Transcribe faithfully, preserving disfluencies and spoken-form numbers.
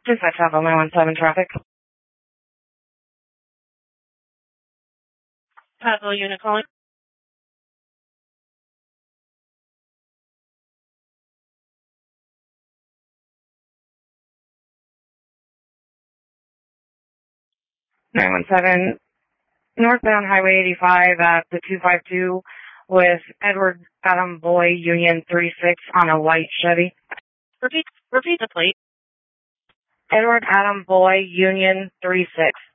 Dispatch Alpha nine one seven traffic. Pablo unit calling. nine one seven, northbound Highway eighty-five at the two five two with Edward Adam Boy, Union three six on a white Chevy. Repeat, repeat the plate. Edward Adam Boy, Union three six.